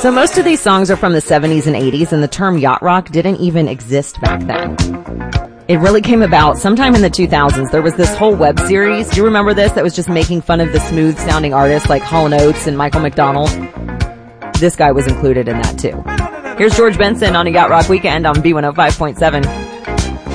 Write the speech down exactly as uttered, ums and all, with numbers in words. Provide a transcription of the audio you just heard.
So most of these songs are from the seventies and eighties, and the term yacht rock didn't even exist back then. It really came about sometime in the two thousands. There was this whole web series. Do you remember this? That was just making fun of the smooth sounding artists like Hall and Oates and Michael McDonald. This guy was included in that too. Here's George Benson on a Yacht Rock Weekend on B one oh five point seven.